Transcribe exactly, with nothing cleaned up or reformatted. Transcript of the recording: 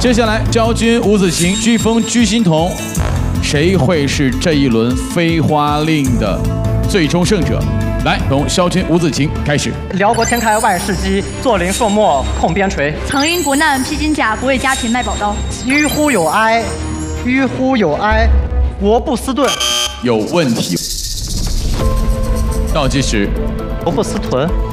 接下来，昭君、伍子晴、飓风、居心彤，谁会是这一轮飞花令的最终胜者？来，从昭君、伍子晴开始。 辽国天开万事机，坐临朔漠控边陲。 曾因国难披荆甲，不为家庭卖宝刀。 迂乎有哀，迂乎有哀，国不思顿。 有问题。倒计时。 国不思屯。